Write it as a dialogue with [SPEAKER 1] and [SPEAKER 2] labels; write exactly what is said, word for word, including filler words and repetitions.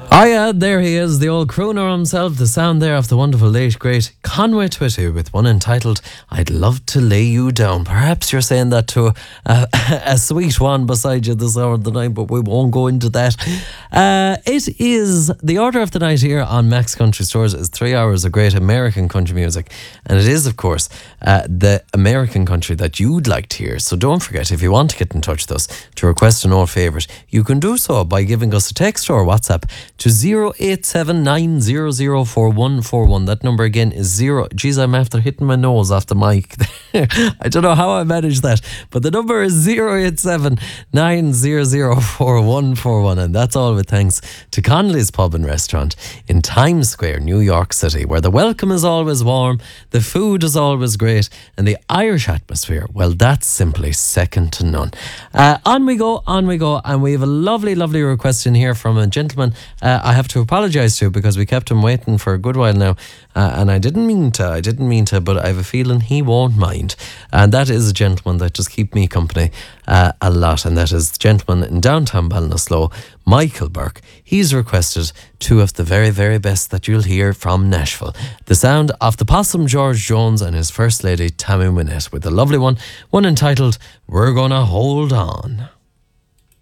[SPEAKER 1] Oh yeah, there he is, the old crooner himself, the sound there of the wonderful late great Conway Twitty with one entitled I'd Love to Lay You Down. Perhaps you're saying that to a, a sweet one beside you this hour of the night, but we won't go into that. Uh, it is the order of the night here on Max Country Stores is three hours of great American country music, and it is of course uh, the American country that you'd like to hear. So don't forget, if you want to get in touch with us to request an old favourite, you can do so by giving us a text or WhatsApp to zero eight seven nine zero zero four one four one. That number again is zero. Geez, I'm after hitting my nose off the mic. I don't know how I managed that, but the number is zero eight seven nine zero zero four one four one, and that's all with thanks to Connolly's Pub and Restaurant in Times Square, New York City, where the welcome is always warm, the food is always great, and the Irish atmosphere, well, that's simply second to none. Uh, on we go, on we go, and we have a lovely, lovely request in here from a gentleman uh, I have to apologise to because we kept him waiting for a good while now, uh, and I didn't mean to, I didn't mean to, but I have a feeling he won't mind. And that is a gentleman that just keep me company uh, a lot, and that is the gentleman in downtown Ballinasloe, Michael Burke. He's requested two of the very, very best that you'll hear from Nashville. The sound of the Possum George Jones and his First Lady Tammy Wynette with a lovely one, one entitled We're Gonna Hold On.